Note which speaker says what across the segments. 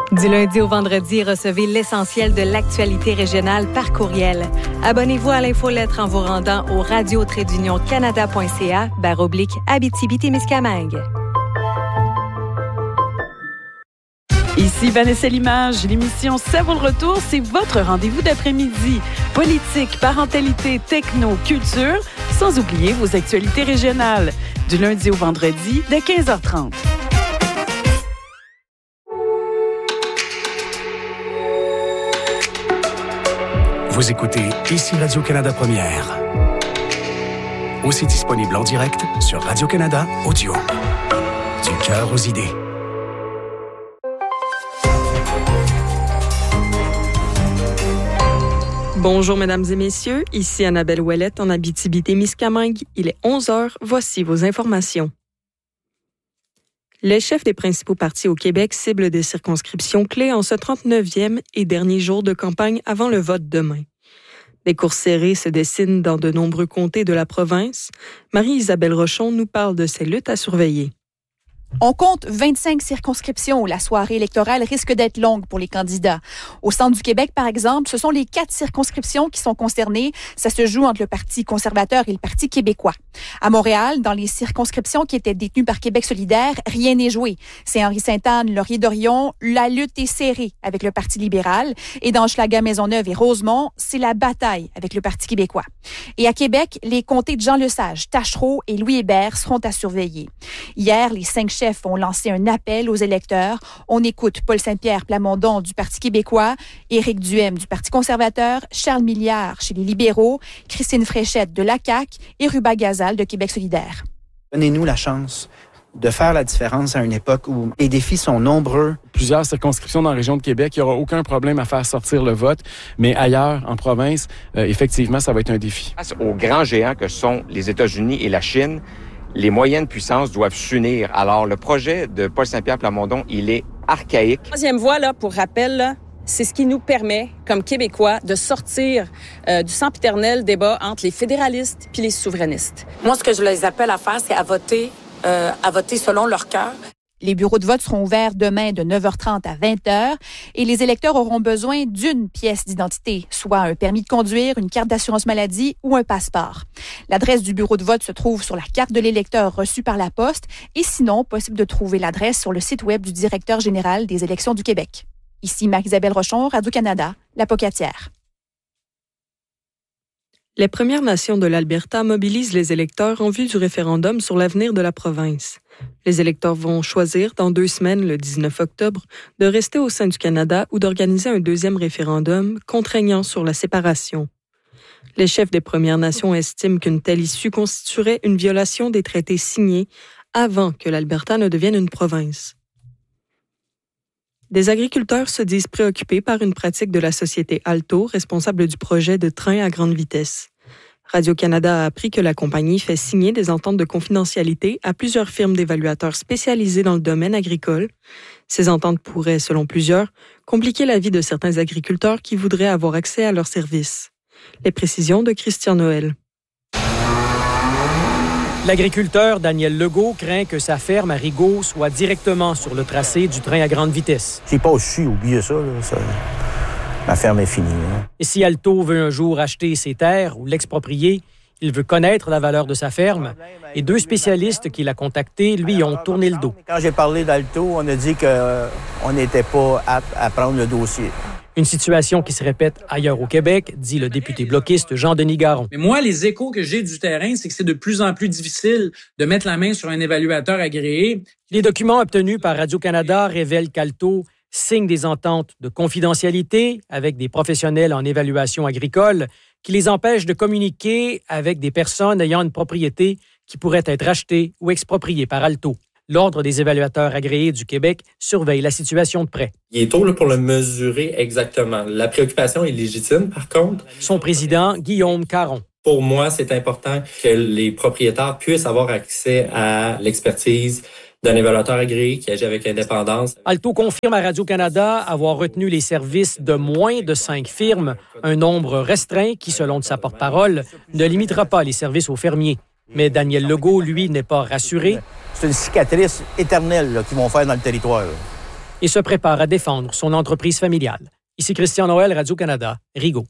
Speaker 1: Du lundi au vendredi, recevez l'essentiel de l'actualité régionale par courriel. Abonnez-vous à l'infolettre en vous rendant au radio-canada.ca/Abitibi-Témiscamingue.
Speaker 2: Ici Vanessa Limage. L'émission Ça vaut le retour, c'est votre rendez-vous d'après-midi. Politique, parentalité, techno, culture, sans oublier vos actualités régionales. Du lundi au vendredi, dès 15h30.
Speaker 3: Vous écoutez ici Radio-Canada Première. Aussi disponible en direct sur Radio-Canada Audio. Du cœur aux idées.
Speaker 4: Bonjour, mesdames et messieurs. Ici Annabelle Ouellette en Abitibi-Témiscamingue. Il est 11h. Voici vos informations. Les chefs des principaux partis au Québec ciblent des circonscriptions clés en ce 39e et dernier jour de campagne avant le vote demain. Des courses serrées se dessinent dans de nombreux comtés de la province. Marie-Isabelle Rochon nous parle de ces luttes à surveiller.
Speaker 5: On compte 25 circonscriptions où la soirée électorale risque d'être longue pour les candidats. Au centre du Québec, par exemple, ce sont les 4 circonscriptions qui sont concernées. Ça se joue entre le Parti conservateur et le Parti québécois. À Montréal, dans les circonscriptions qui étaient détenues par Québec solidaire, rien n'est joué. C'est Henri-Sainte-Anne, Laurier-Dorion, la lutte est serrée avec le Parti libéral. Et dans Hochelaga, Maisonneuve et Rosemont, c'est la bataille avec le Parti québécois. Et à Québec, les comtés de Jean-Lesage, Taschereau et Louis-Hébert seront à surveiller. Hier, les 5 chefs ont lancé un appel aux électeurs. On écoute Paul Saint-Pierre Plamondon du Parti québécois, Éric Duhem du Parti conservateur, Charles Milliard chez les libéraux, Christine Fréchette de la CAQ et Ruba Gazal de Québec solidaire.
Speaker 6: Donnez-nous la chance de faire la différence à une époque où les défis sont nombreux.
Speaker 7: Plusieurs circonscriptions dans la région de Québec, il n'y aura aucun problème à faire sortir le vote, mais ailleurs, en province, effectivement, ça va être un défi.
Speaker 8: Face aux grands géants que sont les États-Unis et la Chine, les moyennes puissances doivent s'unir. Alors, le projet de Paul Saint-Pierre Plamondon, il est archaïque.
Speaker 9: Troisième voie, là, pour rappel, là, c'est ce qui nous permet, comme Québécois, de sortir du sempiternel débat entre les fédéralistes puis les souverainistes.
Speaker 10: Moi, ce que je les appelle à faire, c'est à voter selon leur cœur.
Speaker 5: Les bureaux de vote seront ouverts demain de 9h30 à 20h et les électeurs auront besoin d'une pièce d'identité, soit un permis de conduire, une carte d'assurance maladie ou un passeport. L'adresse du bureau de vote se trouve sur la carte de l'électeur reçue par la poste et sinon, possible de trouver l'adresse sur le site web du directeur général des élections du Québec. Ici Marie-Isabelle Rochon, Radio-Canada, La Pocatière.
Speaker 4: Les Premières Nations de l'Alberta mobilisent les électeurs en vue du référendum sur l'avenir de la province. Les électeurs vont choisir dans 2 semaines, le 19 octobre, de rester au sein du Canada ou d'organiser un deuxième référendum contraignant sur la séparation. Les chefs des Premières Nations estiment qu'une telle issue constituerait une violation des traités signés avant que l'Alberta ne devienne une province. Des agriculteurs se disent préoccupés par une pratique de la société Alto, responsable du projet de train à grande vitesse. Radio-Canada a appris que la compagnie fait signer des ententes de confidentialité à plusieurs firmes d'évaluateurs spécialisées dans le domaine agricole. Ces ententes pourraient, selon plusieurs, compliquer la vie de certains agriculteurs qui voudraient avoir accès à leurs services. Les précisions de Christian Noël.
Speaker 11: L'agriculteur Daniel Legault craint que sa ferme à Rigaud soit directement sur le tracé du train à grande vitesse.
Speaker 12: C'est pas aussi, oubliez ça, là, ça. Ma ferme est finie. Là.
Speaker 11: Et si Alto veut un jour acheter ses terres ou l'exproprier, il veut connaître la valeur de sa ferme. Et 2 spécialistes qu'il a contactés lui ont tourné le dos.
Speaker 12: Quand j'ai parlé d'Alto, on a dit qu'on n'était pas apte à prendre le dossier.
Speaker 11: Une situation qui se répète ailleurs au Québec, dit le député bloquiste Jean-Denis Garon.
Speaker 13: Mais moi, les échos que j'ai du terrain, c'est que c'est de plus en plus difficile de mettre la main sur un évaluateur agréé.
Speaker 11: Les documents obtenus par Radio-Canada révèlent qu'Alto signe des ententes de confidentialité avec des professionnels en évaluation agricole qui les empêchent de communiquer avec des personnes ayant une propriété qui pourrait être achetée ou expropriée par Alto. L'Ordre des évaluateurs agréés du Québec surveille la situation de près.
Speaker 14: Il est tôt là, pour le mesurer exactement. La préoccupation est légitime, par contre.
Speaker 11: Son président, Guillaume Caron.
Speaker 14: Pour moi, c'est important que les propriétaires puissent avoir accès à l'expertise d'un évaluateur agréé qui agit avec indépendance.
Speaker 11: Alto confirme à Radio-Canada avoir retenu les services de moins de 5 firmes, un nombre restreint qui, selon sa porte-parole, ne limitera pas les services aux fermiers. Mais Daniel Legault, lui, n'est pas rassuré.
Speaker 12: C'est une cicatrice éternelle là, qu'ils vont faire dans le territoire. Là.
Speaker 11: et se prépare à défendre son entreprise familiale. Ici Christian Noël, Radio-Canada, Rigaud.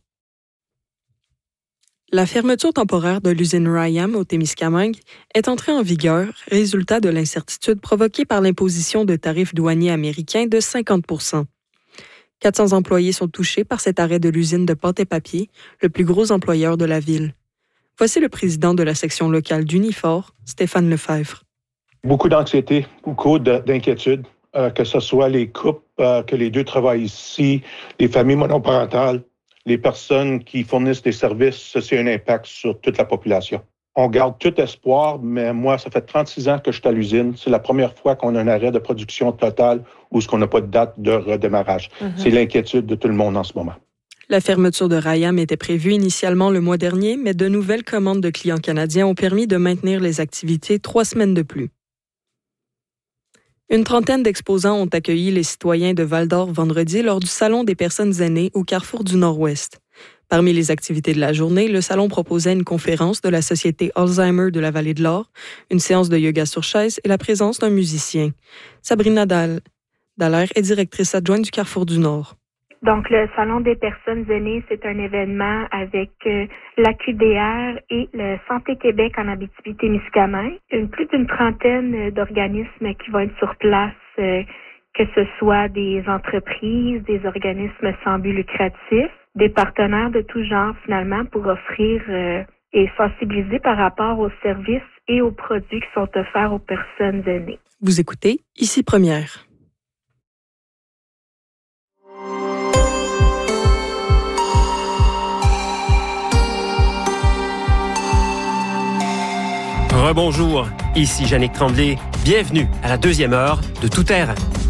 Speaker 4: La fermeture temporaire de l'usine RYAM au Témiscamingue est entrée en vigueur, résultat de l'incertitude provoquée par l'imposition de tarifs douaniers américains de 50 %. 400 employés sont touchés par cet arrêt de l'usine de pâte et papier, le plus gros employeur de la ville. Voici le président de la section locale d'Unifor, Stéphane Lefebvre.
Speaker 15: Beaucoup d'anxiété, beaucoup d'inquiétude, que ce soit les couples, que les deux travaillent ici, les familles monoparentales, les personnes qui fournissent des services, c'est un impact sur toute la population. On garde tout espoir, mais moi, ça fait 36 ans que je suis à l'usine. C'est la première fois qu'on a un arrêt de production totale ou qu'on n'a pas de date de redémarrage. C'est l'inquiétude de tout le monde en ce moment.
Speaker 4: La fermeture de RYAM était prévue initialement le mois dernier, mais de nouvelles commandes de clients canadiens ont permis de maintenir les activités 3 semaines de plus. Une trentaine d'exposants ont accueilli les citoyens de Val-d'Or vendredi lors du Salon des personnes aînées au Carrefour du Nord-Ouest. Parmi les activités de la journée, le salon proposait une conférence de la Société Alzheimer de la Vallée de l'Or, une séance de yoga sur chaise et la présence d'un musicien. Sabrina Dallaire est directrice adjointe du Carrefour du Nord.
Speaker 16: Donc, le Salon des personnes aînées, c'est un événement avec l'AQDR et le Santé Québec en Abitibi-Témiscamingue. Plus d'une trentaine d'organismes qui vont être sur place, que ce soit des entreprises, des organismes sans but lucratif, des partenaires de tout genre, finalement, pour offrir et sensibiliser par rapport aux services et aux produits qui sont offerts aux personnes aînées.
Speaker 4: Vous écoutez Ici Première.
Speaker 17: Rebonjour, ici Jannick Tremblay. Bienvenue à la deuxième heure de Tout terrain.